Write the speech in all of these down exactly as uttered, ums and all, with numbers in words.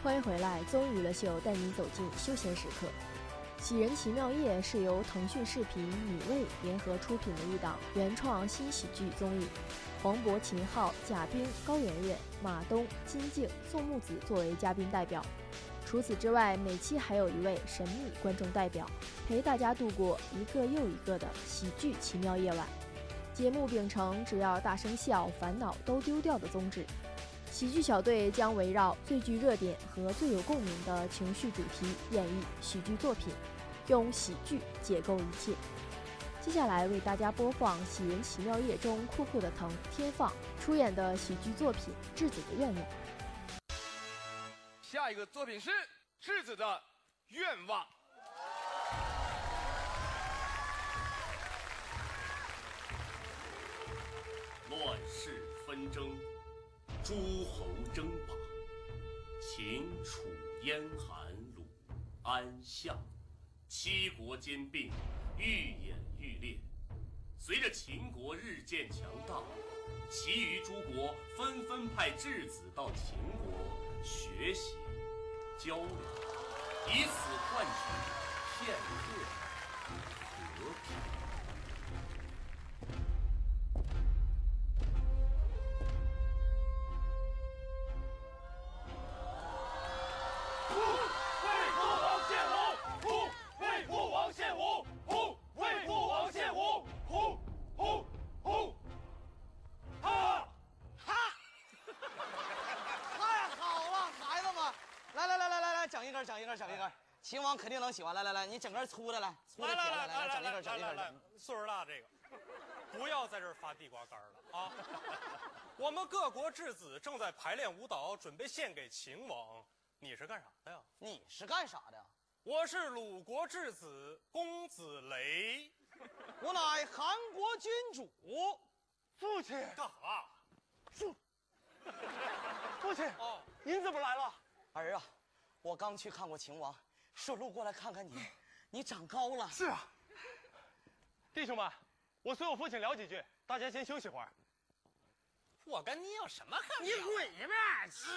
欢迎回来，综艺娱乐秀带你走进休闲时刻。《喜人奇妙夜》是由腾讯视频、米未联合出品的一档原创新喜剧综艺。黄渤、秦昊、贾冰、高圆圆、马东、金靖、宋木子作为嘉宾代表。除此之外，每期还有一位神秘观众代表，陪大家度过一个又一个的喜剧奇妙夜晚。节目秉承只要大声笑，烦恼都丢掉的宗旨。喜剧小队将围绕最具热点和最有共鸣的情绪主题演绎喜剧作品，用喜剧解构一切。接下来为大家播放《喜人奇妙夜》中酷酷的腾、天放出演的喜剧作品《质子的愿望》。 下一个作品是质子的愿望。 乱世纷争，诸侯争霸，秦楚燕韩鲁安夏，七国兼并，愈演愈烈。随着秦国日渐强大，其余诸国纷纷派质子到秦国学习交流，以此换取片刻和平。 整一根，整一根，秦王肯定能喜欢。来来来，你整根粗的来，粗的铁的来，来整一根，整一根。来， 岁数大这个，不要在这儿发地瓜干了啊！我们各国质子正在排练舞蹈，准备献给秦王。你是干啥的呀？ 你是干啥的？ 我是鲁国质子公子雷， 我乃韩国君主。 父亲干啥？ 父， 父亲哦，您怎么来了？ 儿啊。我刚去看过秦王，顺路过来看看你，你长高了。 是啊，弟兄们，我随我父亲聊几句，大家先休息会儿。我跟你有什么可？ 你滚去呗！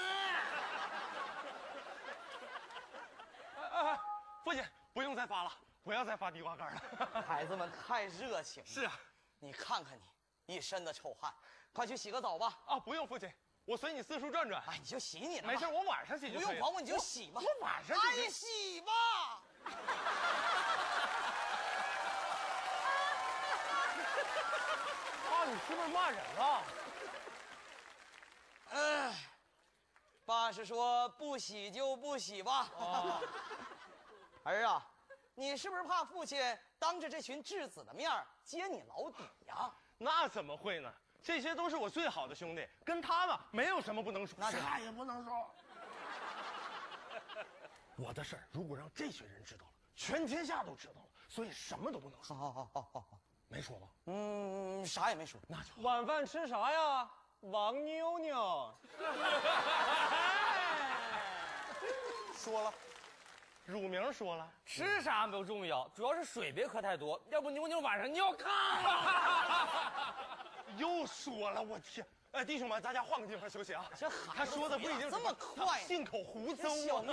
啊啊！父亲，不用再发了，不要再发地瓜干了。 孩子们太热情了。 是啊， 你看看你，一身的臭汗，快去洗个澡吧。 啊，不用，父亲。我随你四处转转， 哎，你就洗你的， 没事，我晚上洗就可以了。 不用管我，你就洗吧。 我晚上哎，洗吧。 爸，你是不是骂人了？ 哎，爸是说不洗就不洗吧。 哦， 儿啊，你是不是怕父亲当着这群质子的面揭你老底呀？ 那怎么会呢？这些都是我最好的兄弟，跟他们没有什么不能说， 啥也不能说。 我的事儿如果让这些人知道了，全天下都知道了，所以什么都不能说。 好好好好好， 没说吧？ 嗯，啥也没说。 那就晚饭吃啥呀？王妞妞。 说了，乳名说了， 吃啥不重要，主要是水别喝太多，要不妞妞晚上尿炕了。 又说了，我天！哎，弟兄们，大家换个地方休息啊。 这孩子他说的不一定这么快， 信口胡诌啊！ 小秘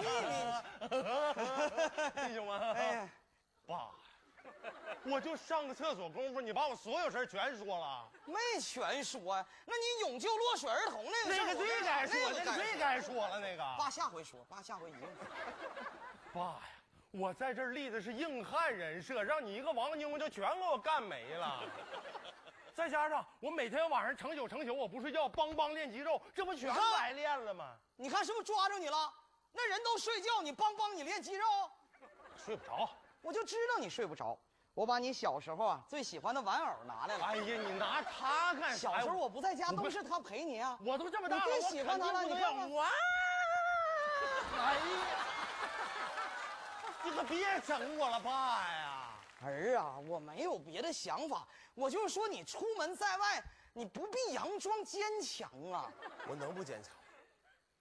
密，弟兄们，哎，爸，我就上个厕所功夫，你把我所有事全说了。 没全说呀，那你永救落水儿童那个那个最该说，那个最该说了，那个。 爸下回说，爸下回一定说。 爸呀，我在这儿立的是硬汉人设，让你一个王妞就全给我干没了。再加上我每天晚上成宿成宿我不睡觉，梆梆练肌肉，这不全白练了吗？ 你看是不是抓住你了？那人都睡觉，你梆梆你练肌肉， 睡不着。 我就知道你睡不着。我把你小时候啊最喜欢的玩偶拿来了。 哎呀，你拿它干啥？ 小时候我不在家，都是他陪你啊。 我都这么大了， 你最喜欢他了，你看看。 哇！哎呀，你可别整我了，爸呀！ 儿啊，我没有别的想法，我就是说你出门在外，你不必佯装坚强啊。 我能不坚强？